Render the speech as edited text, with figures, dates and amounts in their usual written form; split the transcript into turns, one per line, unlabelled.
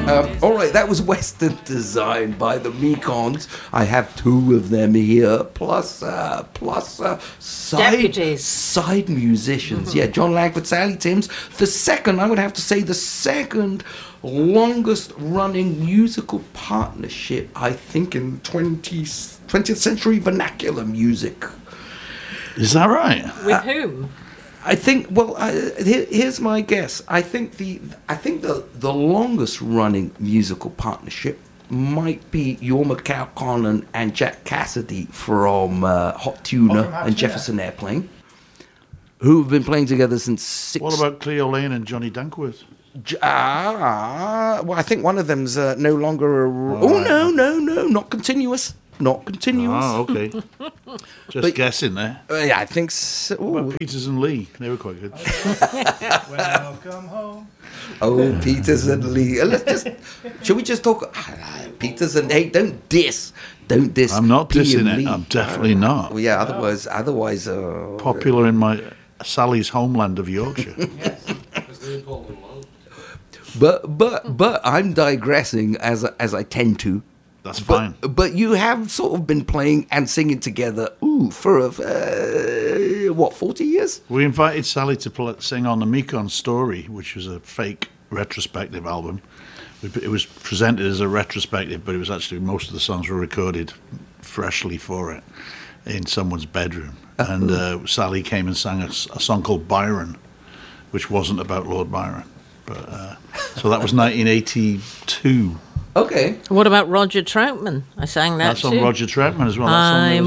All right, that was Western Design by the Mekons. I have two of them here, plus
Deputies.
side musicians. Yeah, John Langford, Sally Timms. The second, I would have to say, the second longest running musical partnership, I think, in 20th century vernacular music.
Is that right?
With whom?
I think. Well, here's my guess. I think the longest running musical partnership might be Jorma Kaukonen and Jack Cassidy from Hot Tuna and Jefferson Airplane, who have been playing together since
What about Cleo Lane and Johnny Dankworth?
Well, I think one of them's no longer a. No, not continuous. Not continuous.
Oh, okay. Just guessing there.
Yeah, I think so.
But Peters and Lee, they were quite good.
Welcome home.
Oh, Peters and Lee. Shall we just talk? Peters and hey, don't diss.
I'm not
P
dissing
and
it.
Lee.
I'm definitely not.
Well, yeah. Otherwise.
Popular in my Sally's homeland of Yorkshire.
Yes.
But I'm digressing as I tend to.
That's fine.
But you have sort of been playing and singing together. For 40 years?
We invited Sally to sing on the Mekon Story, which was a fake retrospective album. It was presented as a retrospective, but it was actually most of the songs were recorded freshly for it in someone's bedroom. And Sally came and sang a song called Byron, which wasn't about Lord Byron. But so that was 1982.
Okay.
What about Roger Troutman? I sang that
That's
too.
on Roger Troutman as well. That's on
I'm